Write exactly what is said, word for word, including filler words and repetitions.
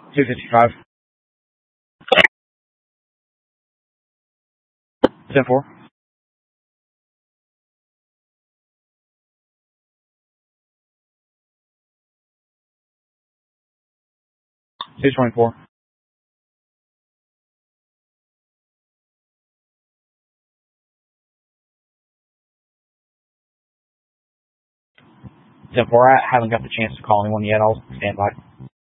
two fifty-five. ten four. two twenty-four. ten four. I haven't got the chance to call anyone yet. I'll stand by.